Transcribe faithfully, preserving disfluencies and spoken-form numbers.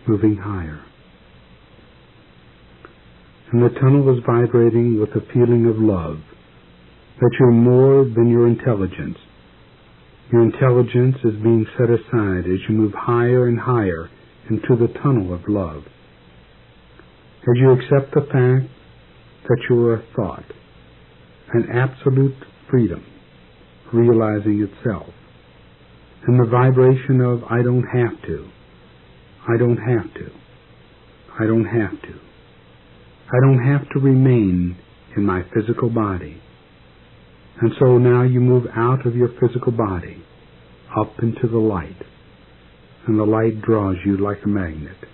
moving higher. And the tunnel is vibrating with a feeling of love, that you're more than your intelligence. Your intelligence is being set aside as you move higher and higher into the tunnel of love. As you accept the fact that you are a thought, an absolute freedom, realizing itself, and the vibration of I don't have to, I don't have to, I don't have to. I don't have to remain in my physical body. And so now you move out of your physical body, up into the light, and the light draws you like a magnet.